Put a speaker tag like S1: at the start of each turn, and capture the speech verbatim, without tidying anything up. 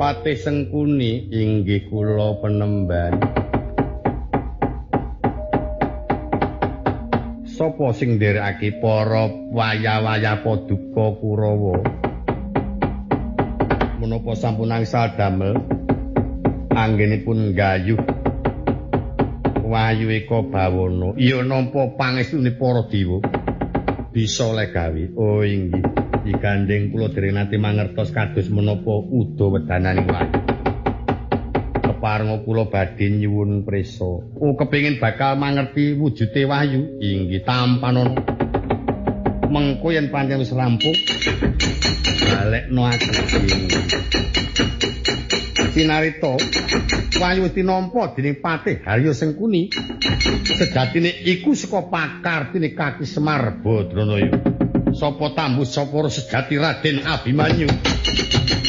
S1: Patih Sengkuni inggih kula Penemban. Sapa sing nderekake para wayah-wayah Paduka Kurawa? Menapa sampun angsal damel anggenipun nggayuh Wayu Eka Bawana, iya nampa pangestune para dewa bisa oleh gawe. Oh inggih, digandeng kula dereng nate mangertos kados menapa uda wedananing Wayu. Keparenga kula badhe nyuwun prisa. Oh kepengin bakal mangerti wujude Wayu. Inggih tampanana. Mengko yen pancen wis rampung balekno aku. Sinarita Wayu wis tinampa dening Patih Harya Sengkuni. Sejatine iku saka pakartine Kaki Semar Badranaya. Sapa tambuh sapa sejati Raden Abimanyu.